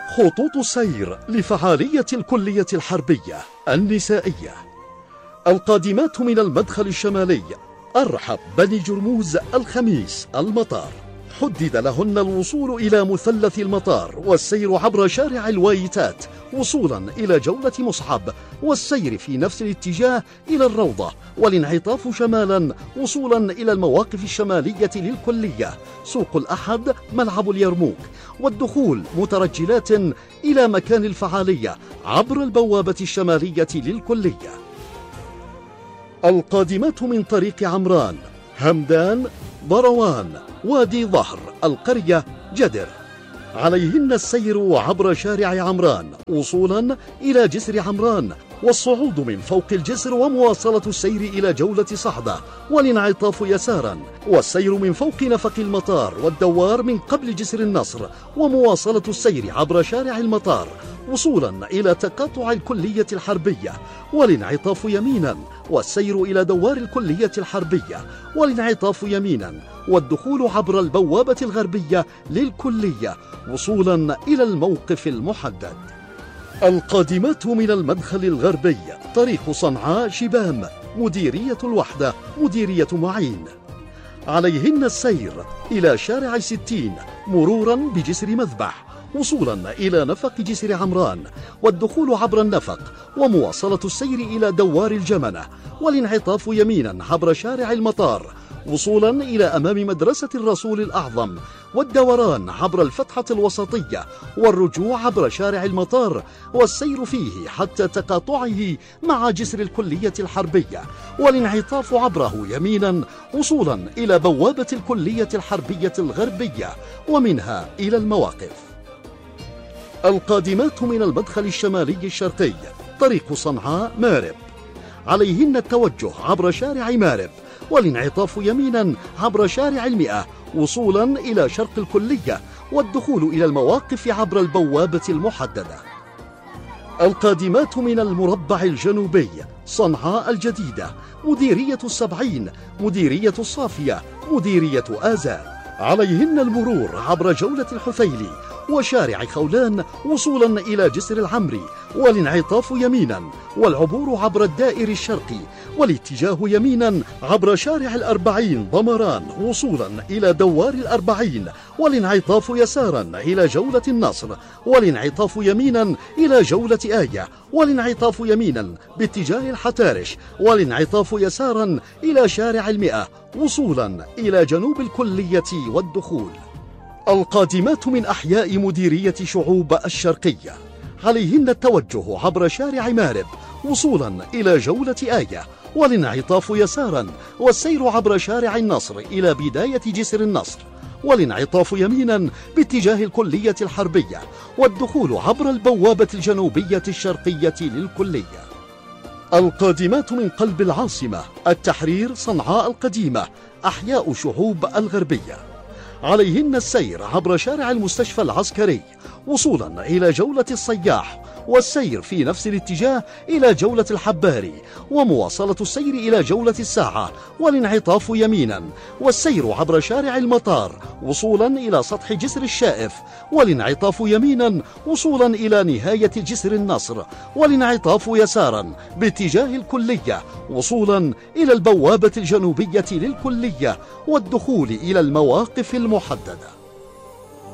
خطوط السير لفعالية الكلية الحربية النسائية. القادمات من المدخل الشمالي أرحب بني جرموز الخميس المطار، حدد لهن الوصول إلى مثلث المطار والسير عبر شارع الوايتات وصولا إلى جولة مصعب، والسير في نفس الاتجاه إلى الروضة، والانعطاف شمالا وصولا إلى المواقف الشمالية للكلية، سوق الأحد، ملعب اليرموك، والدخول مترجلات إلى مكان الفعالية عبر البوابة الشمالية للكلية. القادمات من طريق عمران، همدان، بروان، وادي ظهر، القرية، جدر، عليهن السير عبر شارع عمران وصولا إلى جسر عمران، والصعود من فوق الجسر ومواصلة السير إلى جولة صعدة، والانعطاف يسارا، والسير من فوق نفق المطار والدوار من قبل جسر النصر، ومواصلة السير عبر شارع المطار وصولا إلى تقاطع الكلية الحربية، والانعطاف يمينا، والسير إلى دوار الكلية الحربية، والانعطاف يمينا، والدخول عبر البوابة الغربية للكلية وصولا إلى الموقف المحدد. القادمات من المدخل الغربي طريق صنعاء شبام، مديرية الوحدة، مديرية معين، عليهن السير إلى شارع 60 مرورا بجسر مذبح وصولا إلى نفق جسر عمران، والدخول عبر النفق، ومواصلة السير إلى دوار الجمنة، والانعطاف يمينا عبر شارع المطار وصولا إلى أمام مدرسة الرسول الأعظم، والدوران عبر الفتحة الوسطية، والرجوع عبر شارع المطار والسير فيه حتى تقاطعه مع جسر الكلية الحربية، والانعطاف عبره يمينا وصولا إلى بوابة الكلية الحربية الغربية ومنها إلى المواقف. القادمات من المدخل الشمالي الشرقي طريق صنعاء مارب، عليهن التوجه عبر شارع مارب، والانعطاف يمينا عبر شارع 100 وصولا إلى شرق الكلية، والدخول إلى المواقف عبر البوابة المحددة. القادمات من المربع الجنوبي صنعاء الجديدة، مديرية 70، مديرية الصافية، مديرية آذان، عليهن المرور عبر جولة الحثيلي وشارع خولان وصولا إلى جسر العمري، والانعطاف يمينا، والعبور عبر الدائر الشرقي، والاتجاه يمينا عبر شارع 40 ضمران وصولا إلى دوار 40، والانعطاف يسارا إلى جولة النصر، والانعطاف يمينا إلى جولة آية، والانعطاف يمينا باتجاه الحتارش، والانعطاف يسارا إلى شارع 100 وصولا إلى جنوب الكلية والدخول. القادمات من أحياء مديرية شعوب الشرقية، عليهن التوجه عبر شارع مارب وصولا إلى جولة آية، والانعطاف يسارا، والسير عبر شارع النصر إلى بداية جسر النصر، والانعطاف يمينا باتجاه الكلية الحربية، والدخول عبر البوابة الجنوبية الشرقية للكلية. القادمات من قلب العاصمة التحرير صنعاء القديمة، أحياء شعوب الغربية، عليهن السير عبر شارع المستشفى العسكري وصولا إلى جولة الصياح، والسير في نفس الاتجاه إلى جولة الحباري، ومواصلة السير إلى جولة الساعة، والانعطاف يمينا، والسير عبر شارع المطار وصولا إلى سطح جسر الشائف، والانعطاف يمينا وصولا إلى نهاية جسر النصر، والانعطاف يسارا باتجاه الكلية وصولا إلى البوابة الجنوبية للكلية، والدخول إلى المواقف المحددة.